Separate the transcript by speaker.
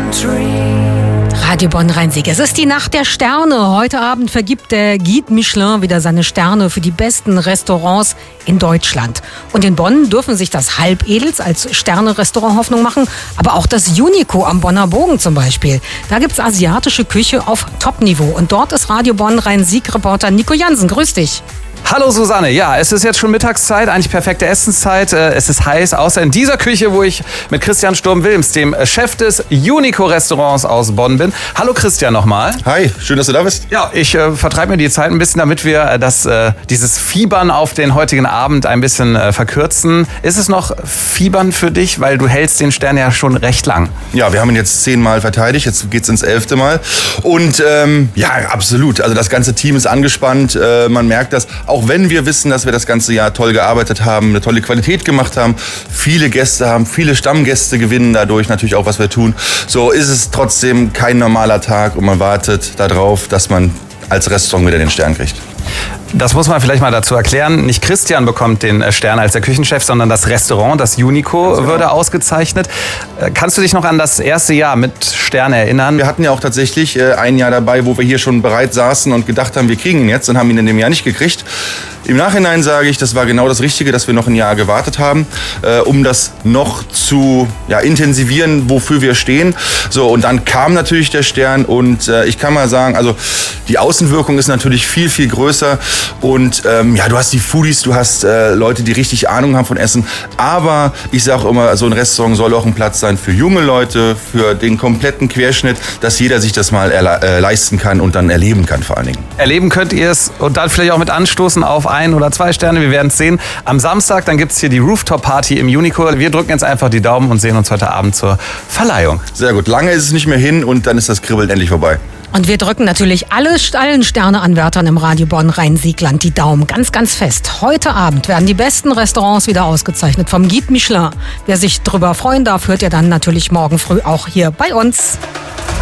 Speaker 1: Radio Bonn Rhein-Sieg. Es ist die Nacht der Sterne. Heute Abend vergibt der Guide Michelin wieder seine Sterne für die besten Restaurants in Deutschland. Und in Bonn dürfen sich das Halbedels als Sterne-Restaurant Hoffnung machen, aber auch das Unico am Bonner Bogen zum Beispiel. Da gibt's asiatische Küche auf Top-Niveau. Und dort ist Radio Bonn Rhein-Sieg-Reporter Nico Jansen. Grüß dich.
Speaker 2: Hallo Susanne, ja, es ist jetzt schon Mittagszeit, eigentlich perfekte Essenszeit. Es ist heiß, außer in dieser Küche, wo ich mit Christian Sturm-Wilms, dem Chef des Unico-Restaurants aus Bonn bin. Hallo Christian nochmal.
Speaker 3: Hi, schön, dass du da bist.
Speaker 2: Ja, ich vertreibe mir die Zeit ein bisschen, damit wir dieses Fiebern auf den heutigen Abend ein bisschen verkürzen. Ist es noch Fiebern für dich, weil du hältst den Stern ja schon recht lang?
Speaker 3: Ja, wir haben ihn jetzt 10 Mal verteidigt, jetzt geht's ins 11. Mal. Und ja, absolut, also das ganze Team ist angespannt, man merkt das. Auch wenn wir wissen, dass wir das ganze Jahr toll gearbeitet haben, eine tolle Qualität gemacht haben, viele Gäste haben, viele Stammgäste gewinnen dadurch natürlich auch, was wir tun. So ist es trotzdem kein normaler Tag und man wartet darauf, dass man als Restaurant wieder den Stern kriegt.
Speaker 2: Das muss man vielleicht mal dazu erklären. Nicht Christian bekommt den Stern als der Küchenchef, sondern das Restaurant, das Unico, würde ausgezeichnet. Kannst du dich noch an das erste Jahr mit Stern erinnern?
Speaker 3: Wir hatten ja auch tatsächlich ein Jahr dabei, wo wir hier schon bereit saßen und gedacht haben, wir kriegen ihn jetzt und haben ihn in dem Jahr nicht gekriegt. Im Nachhinein sage ich, das war genau das Richtige, dass wir noch ein Jahr gewartet haben, um das noch zu intensivieren, wofür wir stehen. So, und dann kam natürlich der Stern und ich kann mal sagen, also die Außenwirkung ist natürlich viel, viel größer. Und du hast die Foodies, du hast Leute, die richtig Ahnung haben von Essen. Aber ich sage immer, so ein Restaurant soll auch ein Platz sein für junge Leute, für den kompletten Querschnitt, dass jeder sich das mal leisten kann und dann erleben kann vor allen Dingen.
Speaker 2: Erleben könnt ihr es und dann vielleicht auch mit anstoßen auf 1 oder 2 Sterne. Wir werden es sehen. Am Samstag, dann gibt es hier die Rooftop-Party im Unico. Wir drücken jetzt einfach die Daumen und sehen uns heute Abend zur Verleihung.
Speaker 3: Sehr gut. Lange ist es nicht mehr hin und dann ist das Kribbeln endlich vorbei.
Speaker 1: Und wir drücken natürlich allen Sterneanwärtern im Radio Bonn Rhein-Siegland die Daumen ganz, ganz fest. Heute Abend werden die besten Restaurants wieder ausgezeichnet vom Guide Michelin. Wer sich darüber freuen darf, hört ihr dann natürlich morgen früh auch hier bei uns.